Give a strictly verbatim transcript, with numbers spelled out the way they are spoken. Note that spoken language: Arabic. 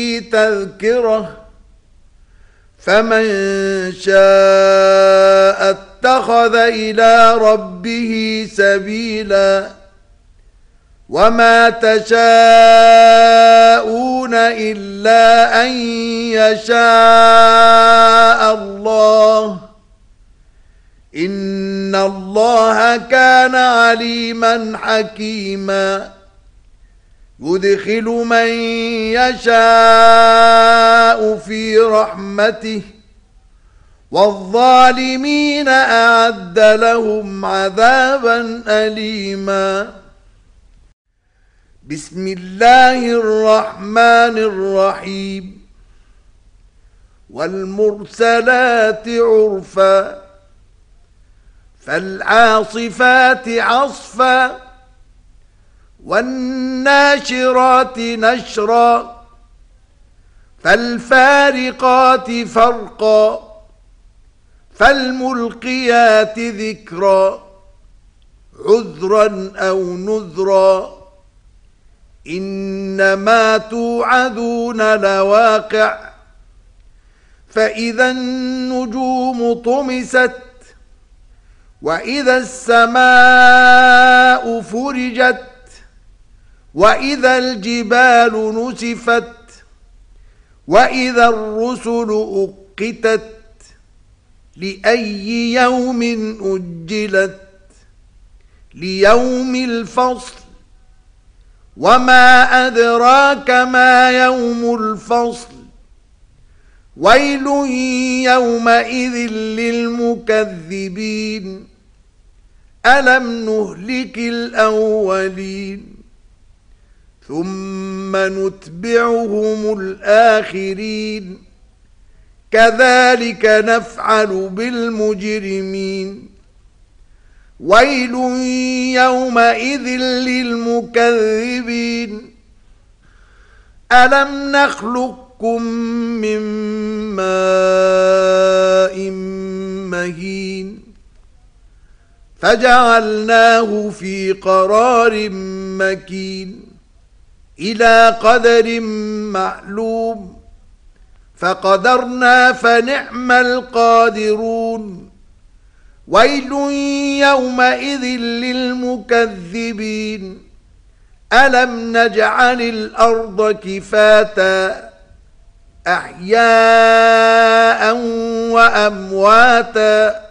تذكرة فمن شاء اتخذ إلى ربه سبيلا وما تشاءون إلا أن يشاء الله إن الله كان عليما حكيما يدخل من يشاء في رحمته والظالمين أعد لهم عذابا أليما بسم الله الرحمن الرحيم والمرسلات عرفا فالعاصفات عصفا والناشرات نشرا فالفارقات فرقا فالملقيات ذكرا عذرا أو نذرا إنما توعدون لواقع فإذا النجوم طمست وإذا السماء فرجت وإذا الجبال نسفت وإذا الرسل أقتت لأي يوم أجلت ليوم الفصل وما أدراك ما يوم الفصل ويل يومئذ للمكذبين ألم نهلك الأولين ثم نتبعهم الآخرين كذلك نفعل بالمجرمين ويل يومئذ للمكذبين ألم نخلقكم من ماء مهين فجعلناه في قرار مكين إلى قدر معلوم فقدرنا فنعم القادرون ويل يومئذ للمكذبين ألم نجعل الأرض كفاتا أحياء وأمواتا